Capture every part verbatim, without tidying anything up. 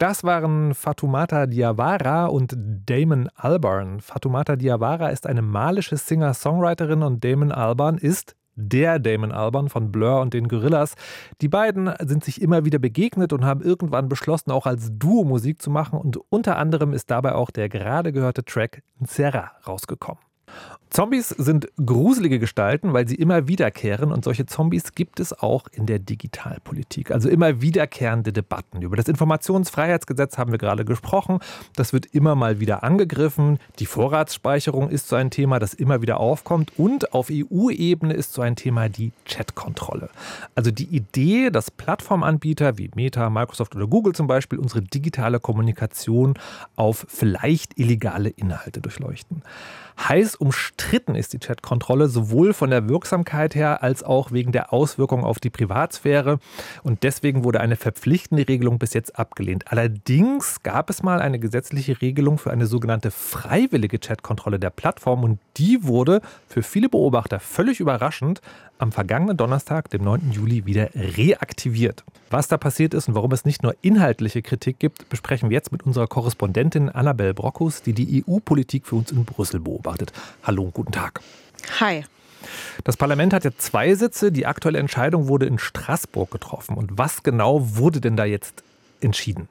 Das waren Fatoumata Diawara und Damon Albarn. Fatoumata Diawara ist eine malische Singer-Songwriterin und Damon Albarn ist der Damon Albarn von Blur und den Gorillaz. Die beiden sind sich immer wieder begegnet und haben irgendwann beschlossen, auch als Duo Musik zu machen. Und unter anderem ist dabei auch der gerade gehörte Track Nzera rausgekommen. Zombies sind gruselige Gestalten, weil sie immer wiederkehren, und solche Zombies gibt es auch in der Digitalpolitik. Also immer wiederkehrende Debatten. Über das Informationsfreiheitsgesetz haben wir gerade gesprochen. Das wird immer mal wieder angegriffen. Die Vorratsspeicherung ist so ein Thema, das immer wieder aufkommt. Und auf E U-Ebene ist so ein Thema die Chatkontrolle. Also die Idee, dass Plattformanbieter wie Meta, Microsoft oder Google zum Beispiel unsere digitale Kommunikation auf vielleicht illegale Inhalte durchleuchten. Heiß umstritten ist die Chatkontrolle sowohl von der Wirksamkeit her als auch wegen der Auswirkungen auf die Privatsphäre. Und deswegen wurde eine verpflichtende Regelung bis jetzt abgelehnt. Allerdings gab es mal eine gesetzliche Regelung für eine sogenannte freiwillige Chatkontrolle der Plattform. Und die wurde für viele Beobachter völlig überraschend am vergangenen Donnerstag, dem neunten Juli, wieder reaktiviert. Was da passiert ist und warum es nicht nur inhaltliche Kritik gibt, besprechen wir jetzt mit unserer Korrespondentin Annabel Brockus, die die E U-Politik für uns in Brüssel beobachtet. Hallo und guten Tag. Hi. Das Parlament hat ja zwei Sitze. Die aktuelle Entscheidung wurde in Straßburg getroffen. Und was genau wurde denn da jetzt entschieden?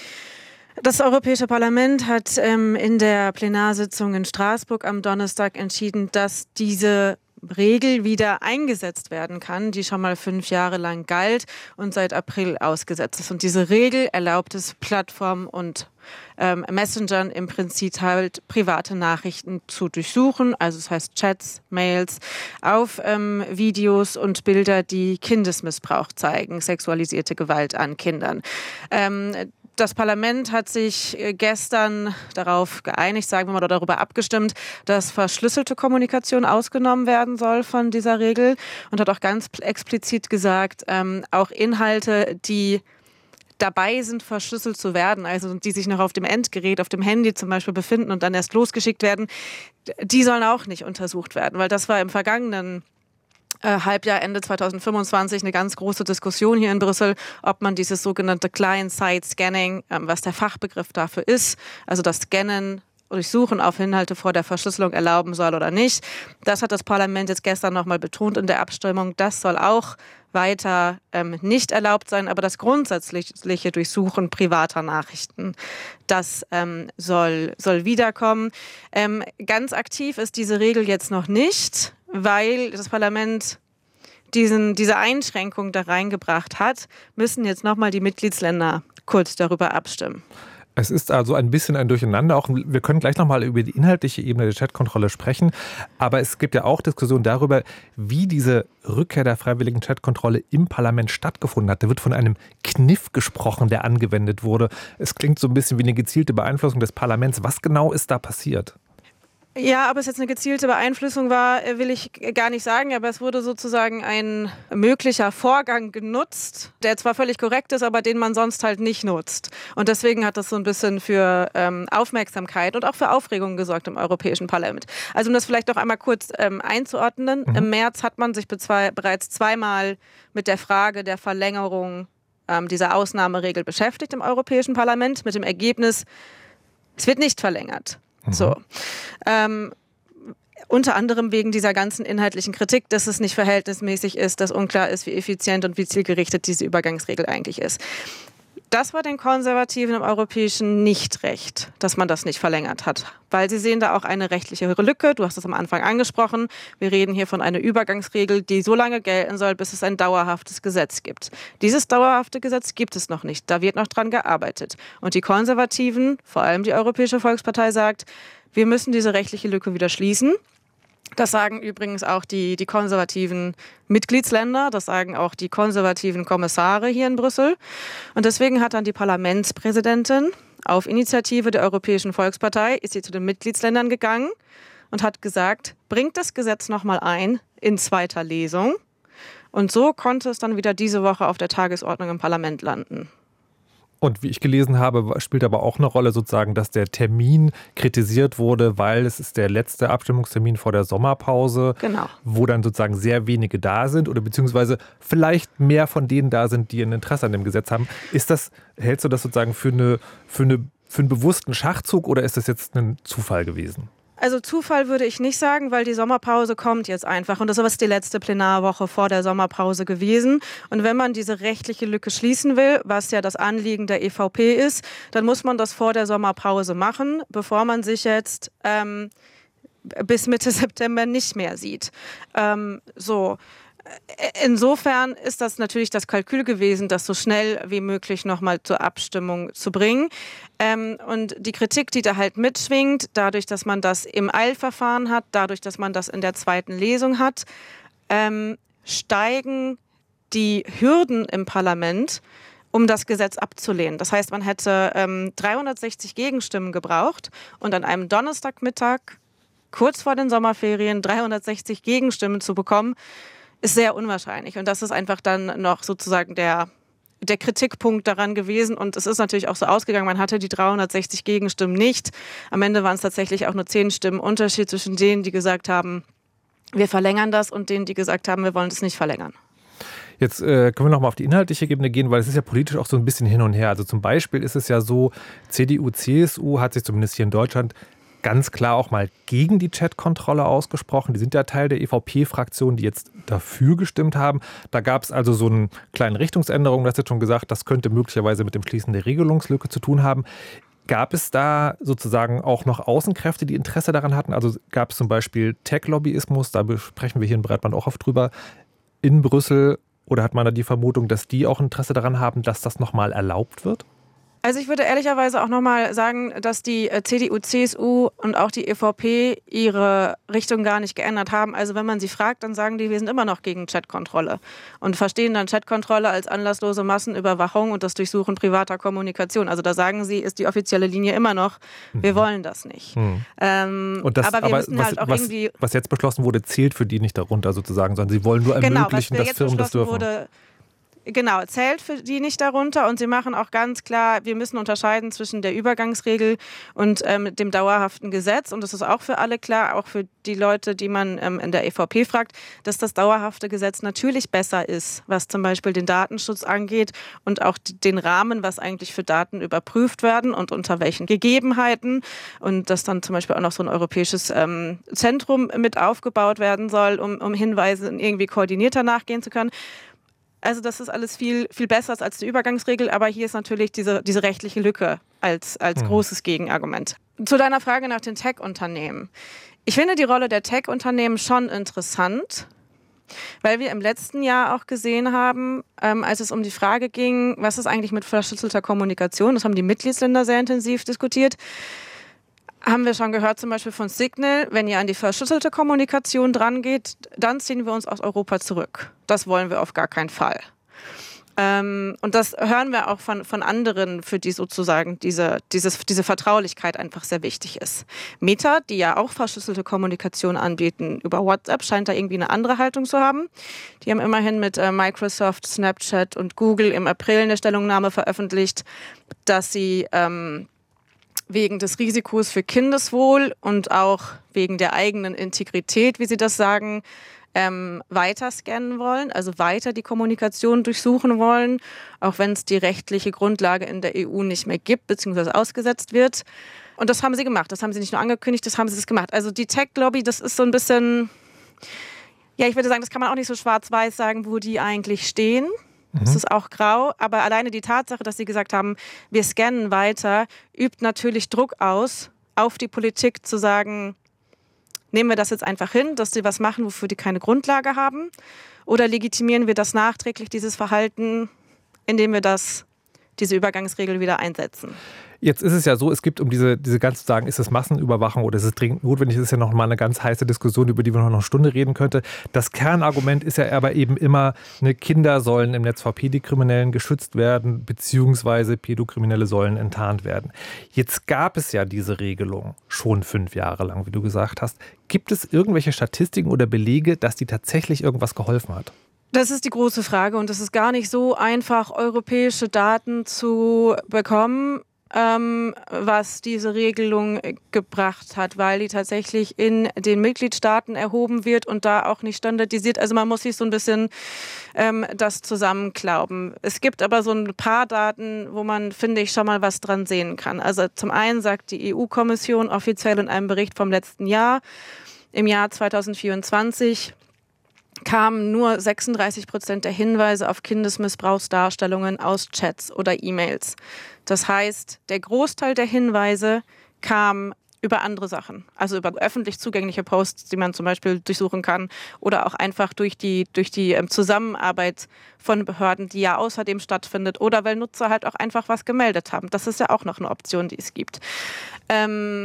Das Europäische Parlament hat ähm, in der Plenarsitzung in Straßburg am Donnerstag entschieden, dass diese Regel wieder eingesetzt werden kann, die schon mal fünf Jahre lang galt und seit April ausgesetzt ist. Und diese Regel erlaubt es Plattformen und ähm, Messengern im Prinzip halt private Nachrichten zu durchsuchen, also das heißt Chats, Mails, auf ähm, Videos und Bilder, die Kindesmissbrauch zeigen, sexualisierte Gewalt an Kindern. Ähm, Das Parlament hat sich gestern darauf geeinigt, sagen wir mal, oder darüber abgestimmt, dass verschlüsselte Kommunikation ausgenommen werden soll von dieser Regel und hat auch ganz explizit gesagt, ähm, auch Inhalte, die dabei sind, verschlüsselt zu werden, also die sich noch auf dem Endgerät, auf dem Handy zum Beispiel befinden und dann erst losgeschickt werden, die sollen auch nicht untersucht werden, weil das war im vergangenen Halbjahr Ende zweitausendfünfundzwanzig eine ganz große Diskussion hier in Brüssel, ob man dieses sogenannte Client-Side-Scanning, was der Fachbegriff dafür ist, also das Scannen, Durchsuchen auf Inhalte vor der Verschlüsselung erlauben soll oder nicht. Das hat das Parlament jetzt gestern nochmal betont in der Abstimmung. Das soll auch weiter ähm, nicht erlaubt sein, aber das grundsätzliche Durchsuchen privater Nachrichten, das ähm, soll, soll wiederkommen. Ähm, ganz aktiv ist diese Regel jetzt noch nicht, weil das Parlament diesen, diese Einschränkung da reingebracht hat, müssen jetzt nochmal die Mitgliedsländer kurz darüber abstimmen. Es ist also ein bisschen ein Durcheinander. Auch wir können gleich nochmal über die inhaltliche Ebene der Chatkontrolle sprechen. Aber es gibt ja auch Diskussionen darüber, wie diese Rückkehr der freiwilligen Chatkontrolle im Parlament stattgefunden hat. Da wird von einem Kniff gesprochen, der angewendet wurde. Es klingt so ein bisschen wie eine gezielte Beeinflussung des Parlaments. Was genau ist da passiert? Ja, ob es jetzt eine gezielte Beeinflussung war, will ich gar nicht sagen, aber es wurde sozusagen ein möglicher Vorgang genutzt, der zwar völlig korrekt ist, aber den man sonst halt nicht nutzt. Und deswegen hat das so ein bisschen für ähm, Aufmerksamkeit und auch für Aufregung gesorgt im Europäischen Parlament. Also um das vielleicht noch einmal kurz ähm, einzuordnen, mhm. Im März hat man sich bezwe- bereits zweimal mit der Frage der Verlängerung ähm, dieser Ausnahmeregel beschäftigt im Europäischen Parlament, mit dem Ergebnis, es wird nicht verlängert. Mhm. So. Ähm, unter anderem wegen dieser ganzen inhaltlichen Kritik, dass es nicht verhältnismäßig ist, dass unklar ist, wie effizient und wie zielgerichtet diese Übergangsregel eigentlich ist. Das war den Konservativen im Europäischen nicht recht, dass man das nicht verlängert hat, weil sie sehen da auch eine rechtliche Lücke. Du hast es am Anfang angesprochen. Wir reden hier von einer Übergangsregel, die so lange gelten soll, bis es ein dauerhaftes Gesetz gibt. Dieses dauerhafte Gesetz gibt es noch nicht. Da wird noch dran gearbeitet. Und die Konservativen, vor allem die Europäische Volkspartei, sagt, wir müssen diese rechtliche Lücke wieder schließen. Das sagen übrigens auch die, die konservativen Mitgliedsländer, das sagen auch die konservativen Kommissare hier in Brüssel. Und deswegen hat dann die Parlamentspräsidentin auf Initiative der Europäischen Volkspartei, ist sie zu den Mitgliedsländern gegangen und hat gesagt, bringt das Gesetz nochmal ein in zweiter Lesung. Und so konnte es dann wieder diese Woche auf der Tagesordnung im Parlament landen. Und wie ich gelesen habe, spielt aber auch eine Rolle sozusagen, dass der Termin kritisiert wurde, weil es ist der letzte Abstimmungstermin vor der Sommerpause, genau. wo dann sozusagen sehr wenige da sind oder beziehungsweise vielleicht mehr von denen da sind, die ein Interesse an dem Gesetz haben. Ist das, hältst du das sozusagen für, eine, für, eine, für einen bewussten Schachzug oder ist das jetzt ein Zufall gewesen? Also Zufall würde ich nicht sagen, weil die Sommerpause kommt jetzt einfach. Und das ist die letzte Plenarwoche vor der Sommerpause gewesen. Und wenn man diese rechtliche Lücke schließen will, was ja das Anliegen der E V P ist, dann muss man das vor der Sommerpause machen, bevor man sich jetzt ähm, bis Mitte September nicht mehr sieht. Ähm, so. Insofern ist das natürlich das Kalkül gewesen, das so schnell wie möglich nochmal zur Abstimmung zu bringen. Ähm, und die Kritik, die da halt mitschwingt, dadurch, dass man das im Eilverfahren hat, dadurch, dass man das in der zweiten Lesung hat, ähm, steigen die Hürden im Parlament, um das Gesetz abzulehnen. Das heißt, man hätte ähm, dreihundertsechzig Gegenstimmen gebraucht und an einem Donnerstagmittag, kurz vor den Sommerferien, dreihundertsechzig Gegenstimmen zu bekommen, ist sehr unwahrscheinlich. Und das ist einfach dann noch sozusagen der, der Kritikpunkt daran gewesen. Und es ist natürlich auch so ausgegangen, man hatte die dreihundertsechzig Gegenstimmen nicht. Am Ende waren es tatsächlich auch nur zehn Stimmen Unterschied zwischen denen, die gesagt haben, wir verlängern das und denen, die gesagt haben, wir wollen es nicht verlängern. Jetzt äh, können wir noch mal auf die inhaltliche Ebene gehen, weil es ist ja politisch auch so ein bisschen hin und her. Also zum Beispiel ist es ja so, C D U, C S U hat sich zumindest hier in Deutschland ganz klar auch mal gegen die Chatkontrolle ausgesprochen. Die sind ja Teil der E V P-Fraktion, die jetzt dafür gestimmt haben. Da gab es also so eine kleine Richtungsänderung. Du hast jetzt schon gesagt, das könnte möglicherweise mit dem Schließen der Regelungslücke zu tun haben. Gab es da sozusagen auch noch Außenkräfte, die Interesse daran hatten? Also gab es zum Beispiel Tech-Lobbyismus, da sprechen wir hier in Breitband auch oft drüber, in Brüssel? Oder hat man da die Vermutung, dass die auch Interesse daran haben, dass das nochmal erlaubt wird? Also ich würde ehrlicherweise auch nochmal sagen, dass die C D U, C S U und auch die E V P ihre Richtung gar nicht geändert haben. Also wenn man sie fragt, dann sagen die, wir sind immer noch gegen Chatkontrolle und verstehen dann Chatkontrolle als anlasslose Massenüberwachung und das Durchsuchen privater Kommunikation. Also da sagen sie, ist die offizielle Linie immer noch, wir wollen das nicht. Mhm. Ähm, und das, aber wir aber müssen was, halt auch was, irgendwie... Was jetzt beschlossen wurde, zählt für die nicht darunter sozusagen, sondern sie wollen nur ermöglichen, genau, dass Firmen das dürfen. Wurde, Genau, zählt für die nicht darunter und sie machen auch ganz klar, wir müssen unterscheiden zwischen der Übergangsregel und ähm, dem dauerhaften Gesetz und das ist auch für alle klar, auch für die Leute, die man ähm, in der E V P fragt, dass das dauerhafte Gesetz natürlich besser ist, was zum Beispiel den Datenschutz angeht und auch den Rahmen, was eigentlich für Daten überprüft werden und unter welchen Gegebenheiten und dass dann zum Beispiel auch noch so ein europäisches ähm, Zentrum mit aufgebaut werden soll, um, um Hinweise irgendwie koordinierter nachgehen zu können. Also das ist alles viel, viel besser als die Übergangsregel, aber hier ist natürlich diese, diese rechtliche Lücke als, als mhm. großes Gegenargument. Zu deiner Frage nach den Tech-Unternehmen. Ich finde die Rolle der Tech-Unternehmen schon interessant, weil wir im letzten Jahr auch gesehen haben, ähm, als es um die Frage ging, was ist eigentlich mit verschlüsselter Kommunikation, das haben die Mitgliedsländer sehr intensiv diskutiert, haben wir schon gehört, zum Beispiel von Signal, wenn ihr an die verschlüsselte Kommunikation dran geht, dann ziehen wir uns aus Europa zurück. Das wollen wir auf gar keinen Fall. Ähm, und das hören wir auch von, von anderen, für die sozusagen diese, dieses, diese Vertraulichkeit einfach sehr wichtig ist. Meta, die ja auch verschlüsselte Kommunikation anbieten über WhatsApp, scheint da irgendwie eine andere Haltung zu haben. Die haben immerhin mit äh, Microsoft, Snapchat und Google im April eine Stellungnahme veröffentlicht, dass sie ähm, wegen des Risikos für Kindeswohl und auch wegen der eigenen Integrität, wie sie das sagen, ähm, weiter scannen wollen, also weiter die Kommunikation durchsuchen wollen, auch wenn es die rechtliche Grundlage in der E U nicht mehr gibt, beziehungsweise ausgesetzt wird. Und das haben sie gemacht. Das haben sie nicht nur angekündigt, das haben sie das gemacht. Also die Tech-Lobby, das ist so ein bisschen, ja, ich würde sagen, das kann man auch nicht so schwarz-weiß sagen, wo die eigentlich stehen. Das ist auch grau, aber alleine die Tatsache, dass sie gesagt haben, wir scannen weiter, übt natürlich Druck aus, auf die Politik zu sagen, nehmen wir das jetzt einfach hin, dass die was machen, wofür die keine Grundlage haben, oder legitimieren wir das nachträglich, dieses Verhalten, indem wir das, diese Übergangsregel wieder einsetzen. Jetzt ist es ja so, es gibt um diese, diese ganze sagen, ist es Massenüberwachung oder ist es dringend notwendig, das ist ja noch mal eine ganz heiße Diskussion, über die wir noch eine Stunde reden könnte. Das Kernargument ist ja aber eben immer, ne, Kinder sollen im Netz vor Pädokriminellen geschützt werden, beziehungsweise Pädokriminelle sollen enttarnt werden. Jetzt gab es ja diese Regelung schon fünf Jahre lang, wie du gesagt hast. Gibt es irgendwelche Statistiken oder Belege, dass die tatsächlich irgendwas geholfen hat? Das ist die große Frage und es ist gar nicht so einfach, europäische Daten zu bekommen, ähm, was diese Regelung gebracht hat, weil die tatsächlich in den Mitgliedstaaten erhoben wird und da auch nicht standardisiert. Also man muss sich so ein bisschen ähm, das zusammenklauben. Es gibt aber so ein paar Daten, wo man, finde ich, schon mal was dran sehen kann. Also zum einen sagt die E U-Kommission offiziell in einem Bericht vom letzten Jahr, im Jahr zweitausendvierundzwanzig kamen nur sechsunddreißig Prozent der Hinweise auf Kindesmissbrauchsdarstellungen aus Chats oder E-Mails. Das heißt, der Großteil der Hinweise kam über andere Sachen, also über öffentlich zugängliche Posts, die man zum Beispiel durchsuchen kann oder auch einfach durch die, durch die ähm, Zusammenarbeit von Behörden, die ja außerdem stattfindet oder weil Nutzer halt auch einfach was gemeldet haben. Das ist ja auch noch eine Option, die es gibt. Ähm,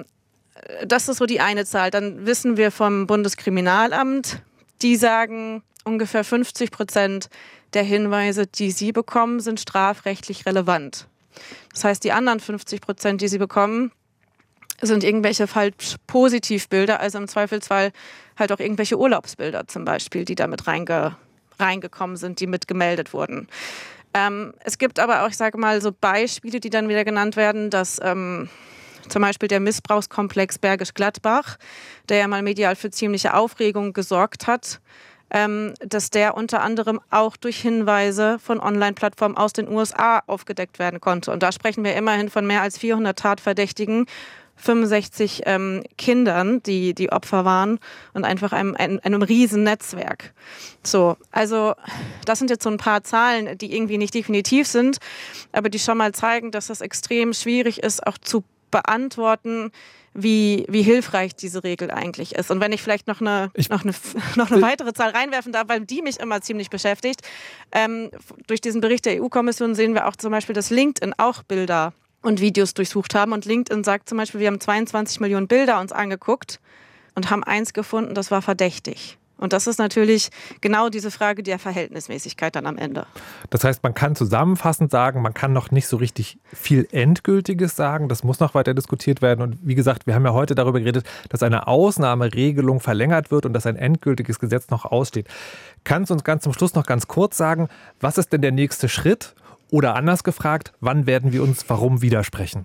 das ist so die eine Zahl. Dann wissen wir vom Bundeskriminalamt, die sagen, ungefähr fünfzig Prozent der Hinweise, die sie bekommen, sind strafrechtlich relevant. Das heißt, die anderen fünfzig Prozent, die sie bekommen, sind irgendwelche Falsch-Positivbilder, also im Zweifelsfall halt auch irgendwelche Urlaubsbilder zum Beispiel, die damit reinge- reingekommen sind, die mitgemeldet wurden. Ähm, es gibt aber auch, ich sage mal, so Beispiele, die dann wieder genannt werden, dass ähm, zum Beispiel der Missbrauchskomplex Bergisch Gladbach, der ja mal medial für ziemliche Aufregung gesorgt hat, ähm, dass der unter anderem auch durch Hinweise von Online-Plattformen aus den U S A aufgedeckt werden konnte. Und da sprechen wir immerhin von mehr als vierhundert Tatverdächtigen, fünfundsechzig ähm, Kindern, die die Opfer waren und einfach einem, einem, einem riesen Netzwerk. So, also das sind jetzt so ein paar Zahlen, die irgendwie nicht definitiv sind, aber die schon mal zeigen, dass das extrem schwierig ist, auch zu beantworten, wie, wie hilfreich diese Regel eigentlich ist. Und wenn ich vielleicht noch eine, ich, noch eine, noch eine weitere Zahl reinwerfen darf, weil die mich immer ziemlich beschäftigt. Ähm, durch diesen Bericht der E U-Kommission sehen wir auch zum Beispiel, dass LinkedIn auch Bilder und Videos durchsucht haben. Und LinkedIn sagt zum Beispiel, wir haben zweiundzwanzig Millionen Bilder uns angeguckt und haben eins gefunden, das war verdächtig. Und das ist natürlich genau diese Frage der Verhältnismäßigkeit dann am Ende. Das heißt, man kann zusammenfassend sagen, man kann noch nicht so richtig viel Endgültiges sagen. Das muss noch weiter diskutiert werden. Und wie gesagt, wir haben ja heute darüber geredet, dass eine Ausnahmeregelung verlängert wird und dass ein endgültiges Gesetz noch aussteht. Kannst du uns ganz zum Schluss noch ganz kurz sagen, was ist denn der nächste Schritt? Oder anders gefragt, wann werden wir uns warum widersprechen?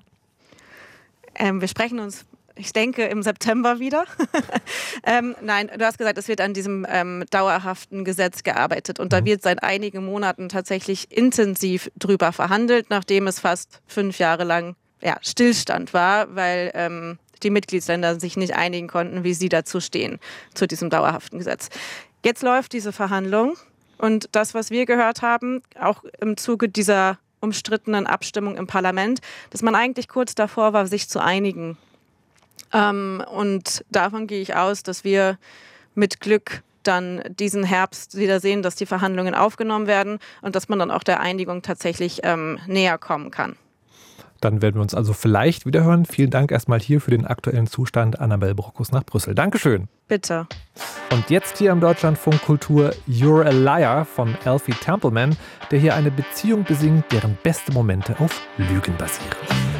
Ähm, wir sprechen uns Ich denke im September wieder. ähm, nein, du hast gesagt, es wird an diesem ähm, dauerhaften Gesetz gearbeitet und da wird seit einigen Monaten tatsächlich intensiv drüber verhandelt, nachdem es fast fünf Jahre lang ja, Stillstand war, weil ähm, die Mitgliedsländer sich nicht einigen konnten, wie sie dazu stehen, zu diesem dauerhaften Gesetz. Jetzt läuft diese Verhandlung und das, was wir gehört haben, auch im Zuge dieser umstrittenen Abstimmung im Parlament, dass man eigentlich kurz davor war, sich zu einigen. Ähm, und davon gehe ich aus, dass wir mit Glück dann diesen Herbst wieder sehen, dass die Verhandlungen aufgenommen werden und dass man dann auch der Einigung tatsächlich ähm, näher kommen kann. Dann werden wir uns also vielleicht wieder hören. Vielen Dank erstmal hier für den aktuellen Zustand, Annabel Brockus nach Brüssel. Dankeschön. Bitte. Und jetzt hier am Deutschlandfunk Kultur You're a Liar von Alfie Templeman, der hier eine Beziehung besingt, deren beste Momente auf Lügen basieren.